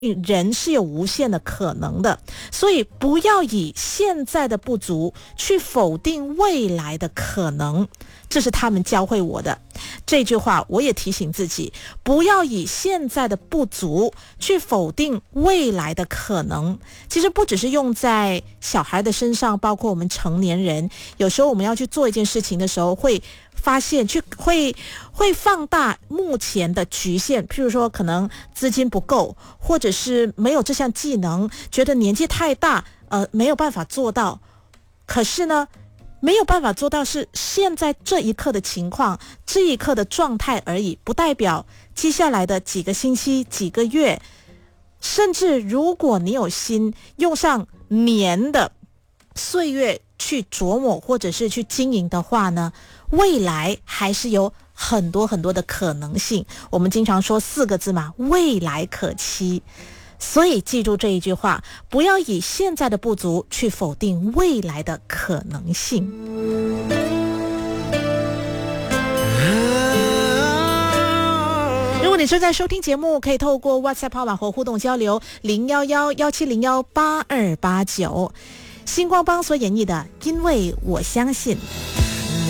人是有无限的可能的，所以不要以现在的不足去否定未来的可能，这是他们教会我的。这句话我也提醒自己，不要以现在的不足去否定未来的可能。其实不只是用在小孩的身上，包括我们成年人，有时候我们要去做一件事情的时候，会发现会放大目前的局限，譬如说可能资金不够，或者是没有这项技能，觉得年纪太大，没有办法做到。可是呢，没有办法做到是现在这一刻的情况，这一刻的状态而已，不代表接下来的几个星期、几个月，甚至如果你有心用上年的岁月去琢磨或者是去经营的话呢，未来还是有很多很多的可能性。我们经常说4个字嘛，未来可期。所以记住这一句话，不要以现在的不足去否定未来的可能性。如果你正在收听节目，可以透过 WhatsApp 号码和互动交流011-1701-8289。星光帮所演绎的《因为我相信》。